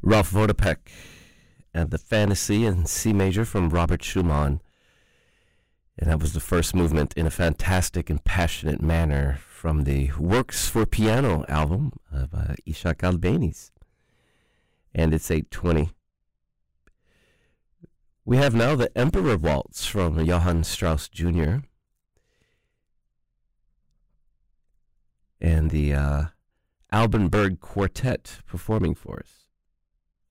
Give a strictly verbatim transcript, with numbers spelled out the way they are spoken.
Ralph Vodopek and the Fantasy in C major from Robert Schumann. And that was the first movement in a fantastic and passionate manner from the Works for Piano album of uh, Ishak Albeniz. And it's eight twenty. We have now the Emperor Waltz from Johann Strauss Junior and the uh, Albenberg Quartet performing for us.